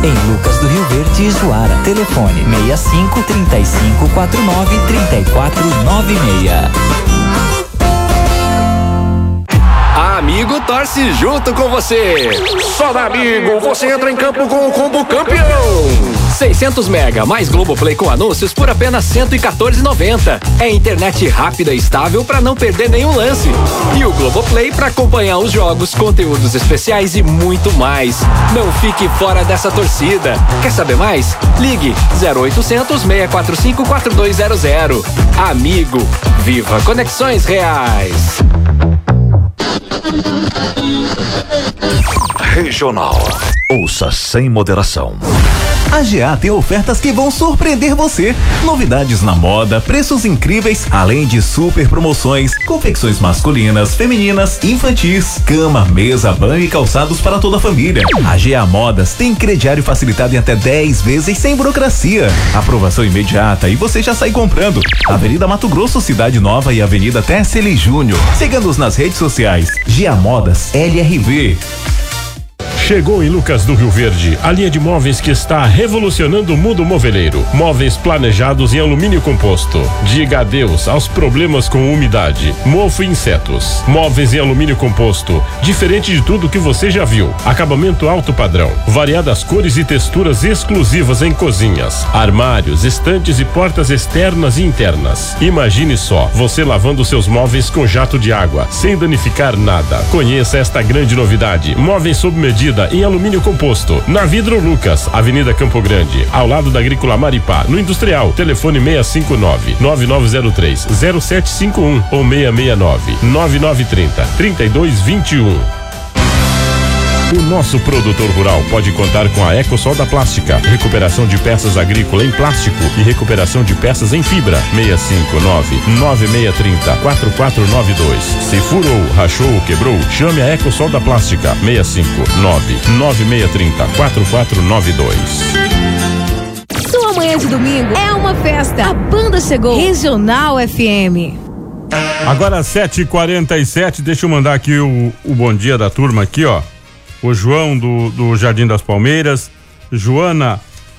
em Lucas do Rio Verde e Juara. Telefone 65 35 49 3496. A Amigo torce junto com você. Só da Amigo você entra em campo com o combo campeão. 600 mega mais Globoplay com anúncios por apenas R$114,90. É internet rápida e estável para não perder nenhum lance. E o Globoplay para acompanhar os jogos, conteúdos especiais e muito mais. Não fique fora dessa torcida. Quer saber mais? Ligue 0800 645 4200. Amigo, viva conexões reais. Regional. Ouça sem moderação. A GA tem ofertas que vão surpreender você. Novidades na moda, preços incríveis, além de super promoções, confecções masculinas, femininas, infantis, cama, mesa, banho e calçados para toda a família. A GA Modas tem crediário facilitado em até 10 vezes sem burocracia. Aprovação imediata e você já sai comprando. Avenida Mato Grosso, Cidade Nova e Avenida Tesseli Júnior. Siga-nos nas redes sociais. GA Modas LRV. Chegou em Lucas do Rio Verde a linha de móveis que está revolucionando o mundo moveleiro. Móveis planejados em alumínio composto. Diga adeus aos problemas com umidade, mofo e insetos. Móveis em alumínio composto, diferente de tudo que você já viu. Acabamento alto padrão, variadas cores e texturas exclusivas em cozinhas, armários, estantes e portas externas e internas. Imagine só, você lavando seus móveis com jato de água, sem danificar nada. Conheça esta grande novidade. Móveis sob medida em alumínio composto, na Vidro Lucas, Avenida Campo Grande, ao lado da Agrícola Maripá, no Industrial. Telefone 659-9903-0751 ou 669-9930-3221. O nosso produtor rural pode contar com a Ecosol da Plástica, recuperação de peças agrícolas em plástico e recuperação de peças em fibra. 659-9630-4492. Se furou, rachou ou quebrou, chame a Ecosol da Plástica. 659-9630-4492. Sua manhã de domingo é uma festa. A banda chegou. Regional FM. Agora 7h47, deixa eu mandar aqui o bom dia da turma aqui, ó. O João do Jardim das Palmeiras, Joana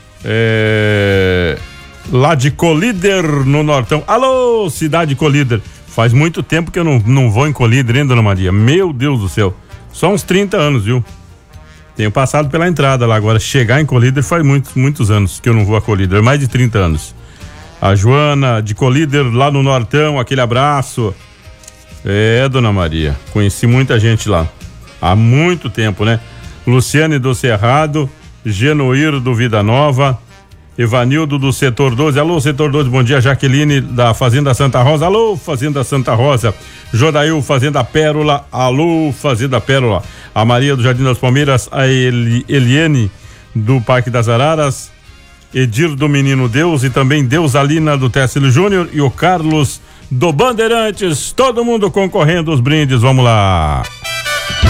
lá de Colíder no Nortão. Alô, cidade de Colíder. Faz muito tempo que eu não vou em Colíder, hein, dona Maria? Meu Deus do céu. Só uns 30 anos, viu? Tenho passado pela entrada lá, agora chegar em Colíder faz muitos anos que eu não vou a Colíder, mais de 30 anos. A Joana de Colíder lá no Nortão, aquele abraço. Dona Maria, conheci muita gente lá. Há muito tempo, né? Luciane do Cerrado, Genoir do Vida Nova, Evanildo do Setor 12. Alô, Setor 12, bom dia. Jaqueline da Fazenda Santa Rosa. Alô, Fazenda Santa Rosa. Jodail, Fazenda Pérola. Alô, Fazenda Pérola. A Maria do Jardim das Palmeiras, a Eliane do Parque das Araras, Edir do Menino Deus e também Deus Alina do Tesselo Júnior e o Carlos do Bandeirantes. Todo mundo concorrendo os brindes. Vamos lá.